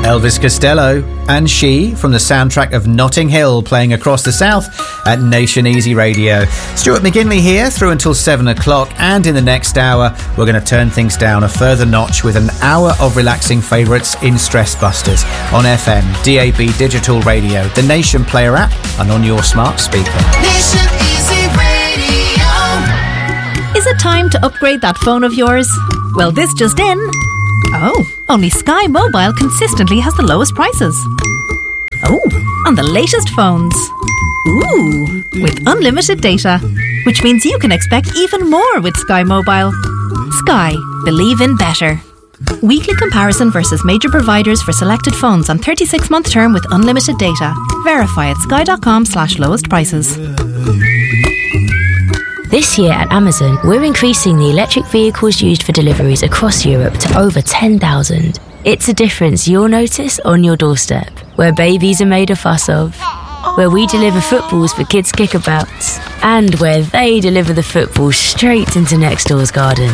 Elvis Costello and She from the soundtrack of Notting Hill playing across the south at Nation Easy Radio. Stuart McGinley here through until 7 o'clock, and in the next hour we're going to turn things down a further notch with an hour of relaxing favourites in Stress Busters on FM, DAB digital radio, the Nation Player app and on your smart speaker. Nation Easy Radio. Is it time to upgrade that phone of yours? Well, this just in. Oh, only Sky Mobile consistently has the lowest prices. Oh, on the latest phones. Ooh, with unlimited data, which means you can expect even more with Sky Mobile. Sky, believe in better. Weekly comparison versus major providers for selected phones on 36-month term with unlimited data. Verify at sky.com/lowest prices. This year at Amazon, we're increasing the electric vehicles used for deliveries across Europe to over 10,000. It's a difference you'll notice on your doorstep, where babies are made a fuss of, where we deliver footballs for kids' kickabouts, and where they deliver the football straight into next door's garden.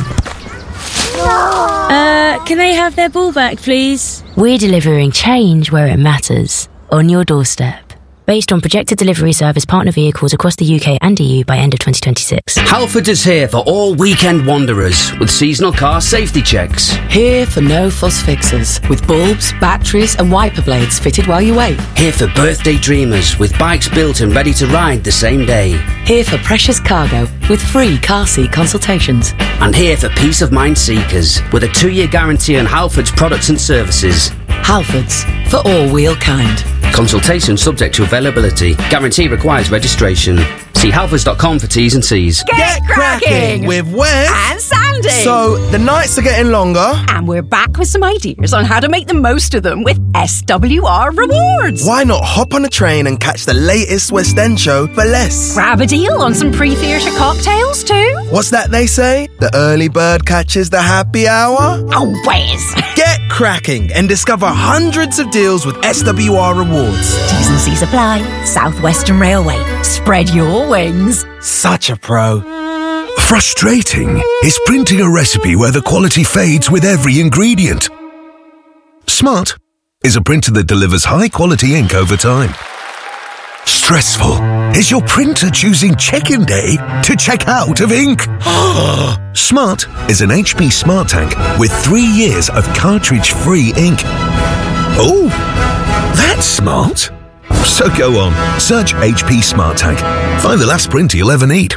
Can they have their ball back, please? We're delivering change where it matters, on your doorstep. Based on projected delivery service partner vehicles across the UK and EU by end of 2026. Halfords is here for all weekend wanderers with seasonal car safety checks. Here for no-fuss fixes with bulbs, batteries and wiper blades fitted while you wait. Here for birthday dreamers with bikes built and ready to ride the same day. Here for precious cargo with free car seat consultations. And here for peace of mind seekers with a 2-year guarantee on Halfords products and services. Halfords, for all wheel kind. Consultation subject to availability. Guarantee requires registration. See halfords.com for T's and C's. Get cracking with Wes and Sandy. So, the nights are getting longer. And we're back with some ideas on how to make the most of them with SWR Rewards. Why not hop on a train and catch the latest West End show for less? Grab a deal on some pre-theatre cocktails too. What's that they say? The early bird catches the happy hour? Oh, Wes. Get cracking and discover hundreds of deals with SWR Rewards. T's and C's apply. South Western Railway. Spread your wings. Such a pro. Frustrating is printing a recipe where the quality fades with every ingredient. Smart is a printer that delivers high-quality ink over time. Stressful is your printer choosing check-in day to check out of ink. Smart is an HP Smart Tank with 3 years of cartridge-free ink. Oh, that's smart. So go on, search HP Smart Tank. Find the last printer you'll ever need.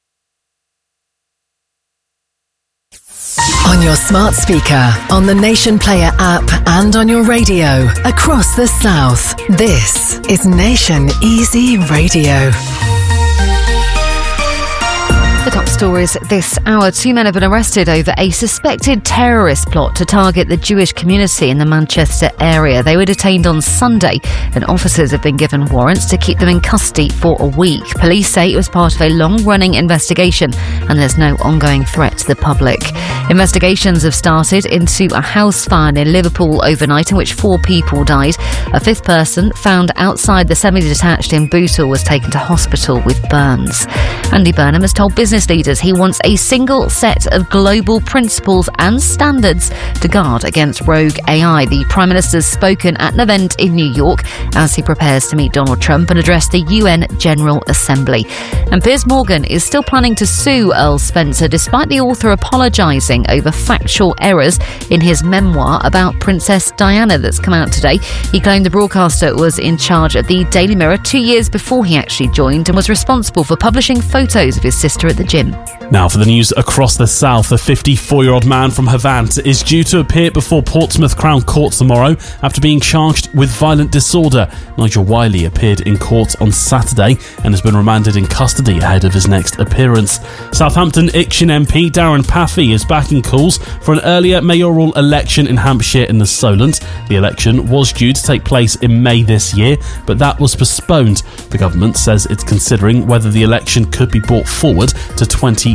On your smart speaker, on the Nation Player app and on your radio across the south. This is Nation Easy Radio. The top stories this hour. 2 men have been arrested over a suspected terrorist plot to target the Jewish community in the Manchester area. They were detained on Sunday and officers have been given warrants to keep them in custody for a week. Police say it was part of a long-running investigation and there's no ongoing threat to the public. Investigations have started into a house fire near Liverpool overnight in which 4 people died. A 5th person found outside the semi-detached in Bootle was taken to hospital with burns. Andy Burnham has told business leaders he wants a single set of global principles and standards to guard against rogue AI. The Prime Minister's spoken at an event in New York as he prepares to meet Donald Trump and address the UN General Assembly. And Piers Morgan is still planning to sue Earl Spencer despite the author apologising over factual errors in his memoir about Princess Diana that's come out today. He claimed the broadcaster was in charge at the Daily Mirror 2 years before he actually joined and was responsible for publishing photos of his sister at the gym. Now for the news across the south. A 54-year-old man from Havant is due to appear before Portsmouth Crown Court tomorrow after being charged with violent disorder. Nigel Wiley appeared in court on Saturday and has been remanded in custody ahead of his next appearance. Southampton Itchen MP Darren Paffey is backing calls for an earlier mayoral election in Hampshire in the Solent. The election was due to take place in May this year, but that was postponed. The government says it's considering whether the election could be brought forward to 2023.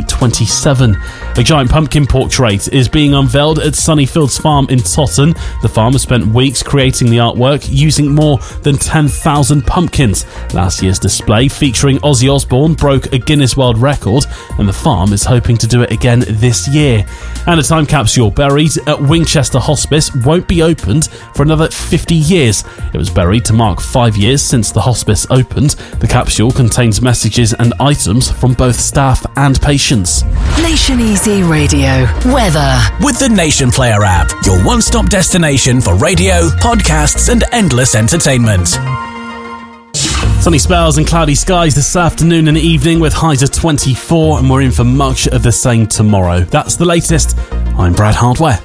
2027. A giant pumpkin portrait is being unveiled at Sunnyfields Farm in Totton. The farm has spent weeks creating the artwork using more than 10,000 pumpkins. Last year's display featuring Ozzy Osbourne broke a Guinness World Record, and the farm is hoping to do it again this year. And a time capsule buried at Winchester Hospice won't be opened for another 50 years. It was buried to mark 5 years since the hospice opened. The capsule contains messages and items from both staff and patients. Nation Easy Radio. Weather. With the Nation Player app, your one-stop destination for radio, podcasts and endless entertainment. Sunny spells and cloudy skies this afternoon and evening with highs of 24, and we're in for much of the same tomorrow. That's the latest. I'm Brad Hardware.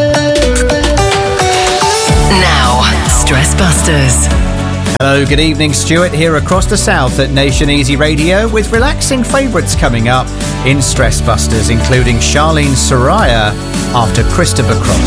Now, Stress Busters. Hello, good evening. Stuart here across the south at Nation Easy Radio with relaxing favourites coming up in Stress Busters, including Charlene Soraya after Christopher Cross.